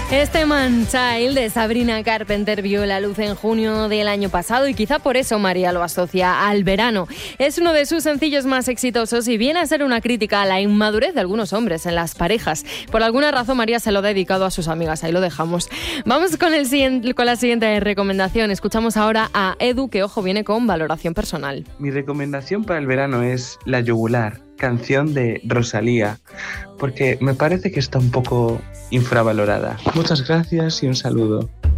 Este Man Child de Sabrina Carpenter vio la luz en junio del año pasado y quizá por eso María lo asocia al verano. Es uno de sus sencillos más exitosos y viene a ser una crítica a la inmadurez de algunos hombres en las parejas. Por alguna razón María se lo ha dedicado a sus amigas, ahí lo dejamos. Vamos con la siguiente recomendación. Escuchamos ahora a Edu, que ojo, viene con valoración personal. Mi recomendación para el verano es La Yugular, canción de Rosalía, porque me parece que está un poco infravalorada. Muchas gracias y un saludo.